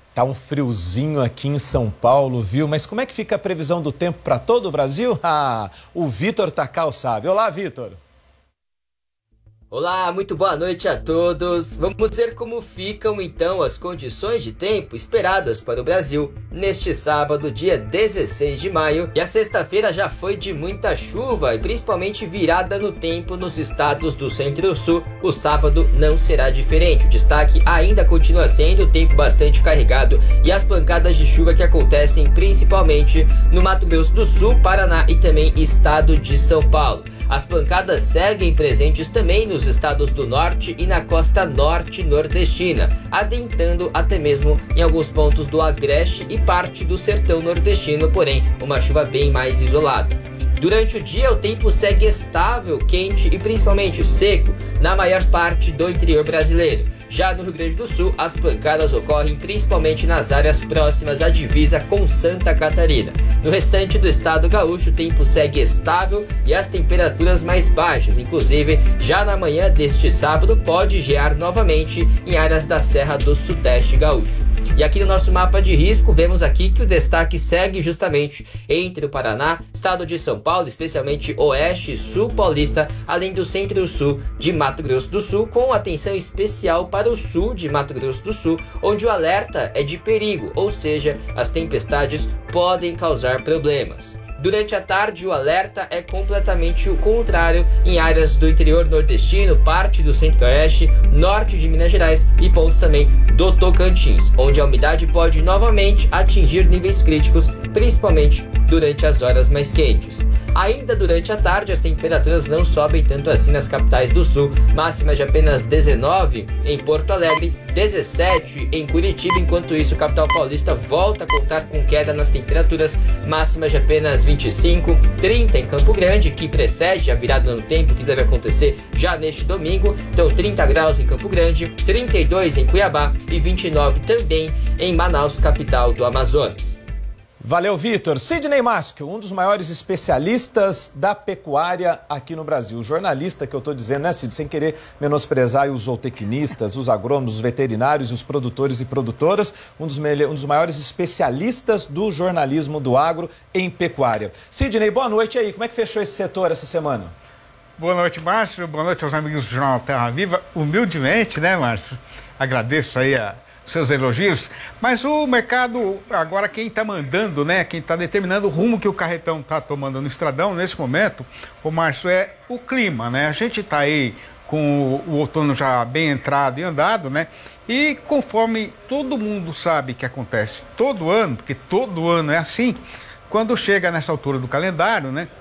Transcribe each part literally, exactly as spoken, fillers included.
Tá um friozinho aqui em São Paulo, viu? Mas como é que fica a previsão do tempo para todo o Brasil? Ah, o Vitor Tacal sabe. Olá, Vitor. Olá, muito boa noite a todos. Vamos ver como ficam então as condições de tempo esperadas para o Brasil neste sábado, dia dezesseis de maio. E a sexta-feira já foi de muita chuva e principalmente virada no tempo nos estados do Centro-Sul. O sábado não será diferente. O destaque ainda continua sendo o tempo bastante carregado e as pancadas de chuva que acontecem principalmente no Mato Grosso do Sul, Paraná e também estado de São Paulo. As pancadas seguem presentes também nos estados do norte e na costa norte nordestina, adentrando até mesmo em alguns pontos do Agreste e parte do sertão nordestino, porém uma chuva bem mais isolada. Durante o dia, o tempo segue estável, quente e principalmente seco na maior parte do interior brasileiro. Já no Rio Grande do Sul, as pancadas ocorrem principalmente nas áreas próximas à divisa com Santa Catarina. No restante do estado gaúcho, o tempo segue estável e as temperaturas mais baixas. Inclusive, já na manhã deste sábado, pode gear novamente em áreas da Serra do Sudeste gaúcho. E aqui no nosso mapa de risco, vemos aqui que o destaque segue justamente entre o Paraná, estado de São Paulo, especialmente oeste e sul paulista, além do centro-sul de Mato Grosso do Sul, com atenção especial para Para o sul de Mato Grosso do Sul, onde o alerta é de perigo, ou seja, as tempestades podem causar problemas. Durante a tarde, o alerta é completamente o contrário em áreas do interior nordestino, parte do centro-oeste, norte de Minas Gerais e pontos também do Tocantins, onde a umidade pode novamente atingir níveis críticos, principalmente durante as horas mais quentes. Ainda durante a tarde, as temperaturas não sobem tanto assim nas capitais do sul, máxima de apenas dezenove em Porto Alegre, dezessete em Curitiba, enquanto isso, a capital paulista volta a contar com queda nas temperaturas, máximas de apenas vinte e cinco, trinta em Campo Grande, que precede a virada no tempo que deve acontecer já neste domingo, então trinta graus em Campo Grande, trinta e dois em Cuiabá e vinte e nove também em Manaus, capital do Amazonas. Valeu, Vitor. Sidney Maschio, um dos maiores especialistas da pecuária aqui no Brasil. O jornalista que eu estou dizendo, né, Cid? Sem querer menosprezar os zootecnistas, os agrônomos, os veterinários, os produtores e produtoras. Um dos, um dos maiores especialistas do jornalismo do agro em pecuária. Sidney, boa noite aí. Como é que fechou esse setor essa semana? Boa noite, Márcio. Boa noite aos amigos do Jornal Terra Viva. Humildemente, né, Márcio? Agradeço aí a... seus elogios, mas o mercado, agora quem está mandando, né, quem está determinando o rumo que o carretão está tomando no estradão nesse momento, o Márcio, é o clima, né? A gente está aí com o, o outono já bem entrado e andado, né? E conforme todo mundo sabe que acontece todo ano, porque todo ano é assim, quando chega nessa altura do calendário, né?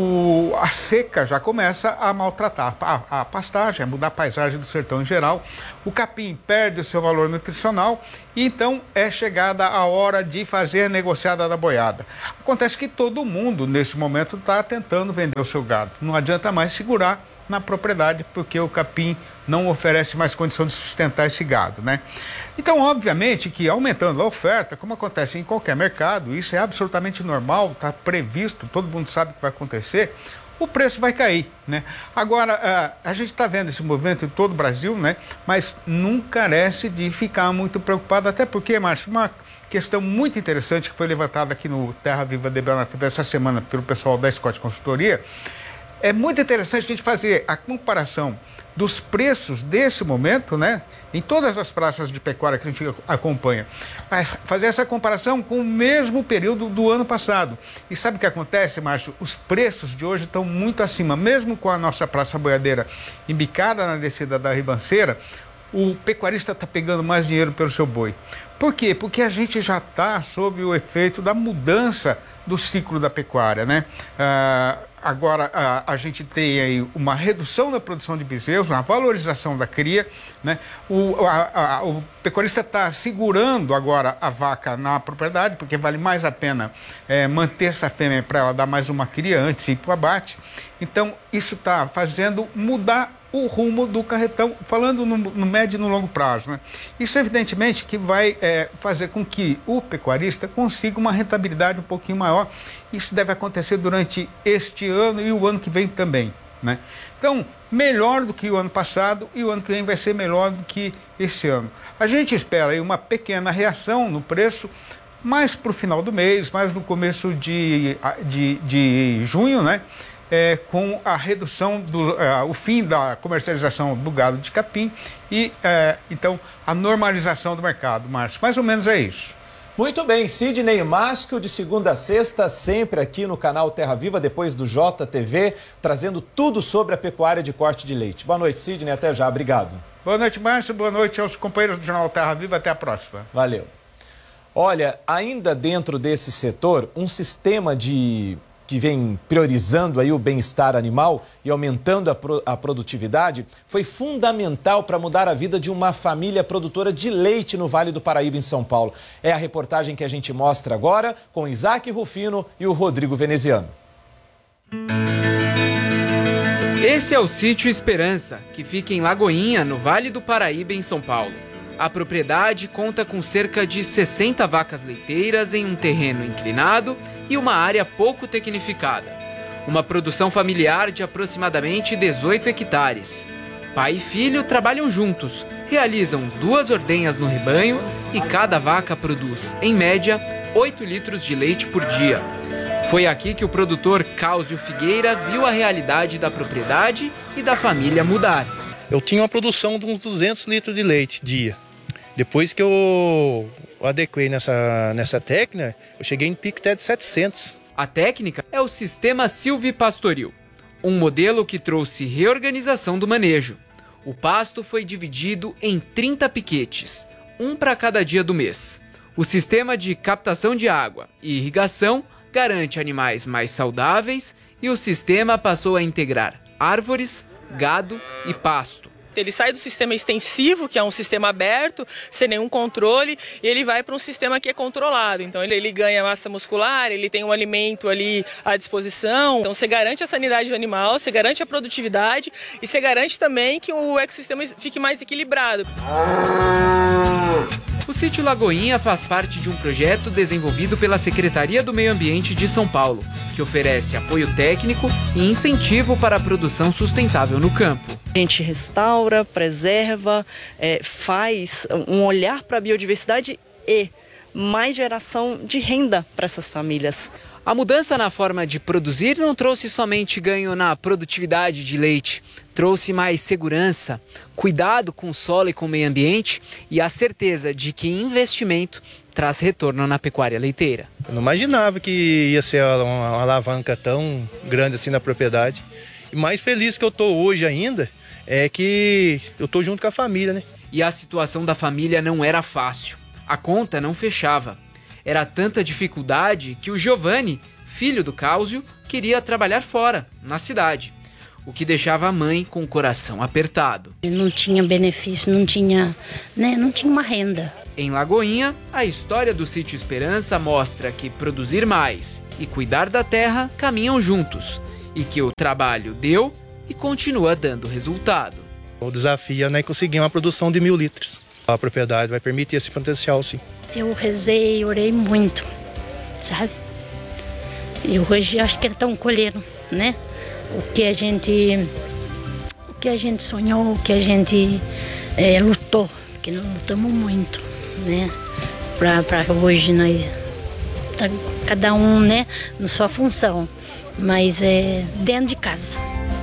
O, a seca já começa a maltratar a, a pastagem, a mudar a paisagem do sertão em geral. O capim perde o seu valor nutricional e então é chegada a hora de fazer a negociada da boiada. Acontece que todo mundo nesse momento está tentando vender o seu gado. Não adianta mais segurar na propriedade porque o capim não oferece mais condição de sustentar esse gado, né? Então, obviamente que aumentando a oferta, como acontece em qualquer mercado, isso é absolutamente normal, está previsto, todo mundo sabe que vai acontecer, o preço vai cair, né? Agora, a, a gente está vendo esse movimento em todo o Brasil, né? Mas não carece de ficar muito preocupado, até porque, Márcio, uma questão muito interessante que foi levantada aqui no Terra Viva D B na T V essa semana pelo pessoal da Scott Consultoria, é muito interessante a gente fazer a comparação dos preços desse momento, né, em todas as praças de pecuária que a gente acompanha, fazer essa comparação com o mesmo período do ano passado. E sabe o que acontece, Márcio? Os preços de hoje estão muito acima, mesmo com a nossa praça boiadeira embicada na descida da ribanceira, o pecuarista está pegando mais dinheiro pelo seu boi. Por quê? Porque a gente já está sob o efeito da mudança do ciclo da pecuária, né? Ah, agora a, a gente tem aí uma redução da produção de bezerros, uma valorização da cria, né? O, a, a, o pecuarista está segurando agora a vaca na propriedade, porque vale mais a pena é, manter essa fêmea para ela dar mais uma cria antes de ir para o abate. Então, isso está fazendo mudar o rumo do carretão, falando no, no médio e no longo prazo, né? Isso, evidentemente, que vai é, fazer com que o pecuarista consiga uma rentabilidade um pouquinho maior. Isso deve acontecer durante este ano e o ano que vem também. né? Então, melhor do que o ano passado e o ano que vem vai ser melhor do que esse ano. A gente espera aí uma pequena reação no preço, mais para o final do mês, mais no começo de, de, de junho, né? É, com a redução, do, é, o fim da comercialização do gado de capim e, é, então, a normalização do mercado, Márcio. Mais ou menos é isso. Muito bem, Sidney Masco, de segunda a sexta, sempre aqui no canal Terra Viva, depois do J T V, trazendo tudo sobre a pecuária de corte de leite. Boa noite, Sidney, até já, obrigado. Boa noite, Márcio, boa noite aos companheiros do Jornal Terra Viva, até a próxima. Valeu. Olha, ainda dentro desse setor, um sistema de... que vem priorizando aí o bem-estar animal e aumentando a, pro, a produtividade, foi fundamental para mudar a vida de uma família produtora de leite no Vale do Paraíba, em São Paulo. É a reportagem que a gente mostra agora com Isaac Rufino e o Rodrigo Veneziano. Esse é o Sítio Esperança, que fica em Lagoinha, no Vale do Paraíba, em São Paulo. A propriedade conta com cerca de sessenta vacas leiteiras em um terreno inclinado e uma área pouco tecnificada. Uma produção familiar de aproximadamente dezoito hectares. Pai e filho trabalham juntos, realizam duas ordenhas no rebanho e cada vaca produz, em média, oito litros de leite por dia. Foi aqui que o produtor Cáusio Figueira viu a realidade da propriedade e da família mudar. Eu tinha uma produção de uns duzentos litros de leite dia. Depois que eu adequei nessa, nessa técnica, eu cheguei em pico até de setecentos. A técnica é o sistema silvipastoril, um modelo que trouxe reorganização do manejo. O pasto foi dividido em trinta piquetes, um para cada dia do mês. O sistema de captação de água e irrigação garante animais mais saudáveis e o sistema passou a integrar árvores, gado e pasto. Ele sai do sistema extensivo, que é um sistema aberto, sem nenhum controle, e ele vai para um sistema que é controlado. Então ele, ele ganha massa muscular, ele tem um alimento ali à disposição. Então você garante a sanidade do animal, você garante a produtividade e você garante também que o ecossistema fique mais equilibrado. O Sítio Lagoinha faz parte de um projeto desenvolvido pela Secretaria do Meio Ambiente de São Paulo, que oferece apoio técnico e incentivo para a produção sustentável no campo. A gente restaura, preserva, é, faz um olhar para a biodiversidade e mais geração de renda para essas famílias. A mudança na forma de produzir não trouxe somente ganho na produtividade de leite, trouxe mais segurança, cuidado com o solo e com o meio ambiente e a certeza de que investimento traz retorno na pecuária leiteira. Eu não imaginava que ia ser uma, uma alavanca tão grande assim na propriedade. E mais feliz que eu estou hoje ainda é que eu estou junto com a família, né? E a situação da família não era fácil. A conta não fechava. Era tanta dificuldade que o Giovanni, filho do Cáusio, queria trabalhar fora, na cidade. O que deixava a mãe com o coração apertado. Não tinha benefício, não tinha, né, não tinha uma renda. Em Lagoinha, a história do Sítio Esperança mostra que produzir mais e cuidar da terra caminham juntos. E que o trabalho deu e continua dando resultado. O desafio é, né, conseguir uma produção de mil litros. A propriedade vai permitir esse potencial, sim. Eu rezei, orei muito, sabe? E hoje acho que estão colhendo, né? O que a gente, o que a gente sonhou, o que a gente é, lutou, que nós lutamos muito, né? Para hoje nós, tá, cada um, né, na sua função, mas é dentro de casa.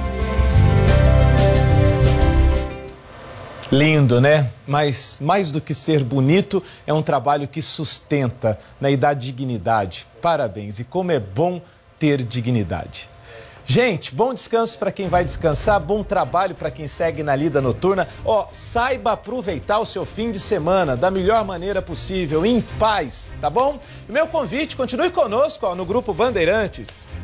Lindo, né? Mas mais do que ser bonito, é um trabalho que sustenta, né, e dá dignidade. Parabéns. E como é bom ter dignidade. Gente, bom descanso para quem vai descansar, bom trabalho para quem segue na lida noturna. Ó, saiba aproveitar o seu fim de semana da melhor maneira possível, em paz, tá bom? E meu convite, continue conosco, ó, no Grupo Bandeirantes.